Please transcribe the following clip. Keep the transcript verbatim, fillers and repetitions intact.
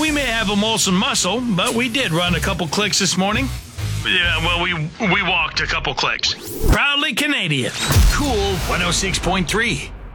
we may have a Molson muscle, but we did run a couple clicks this morning. Yeah, well, we we walked a couple clicks. Proudly Canadian. Cool one oh six point three.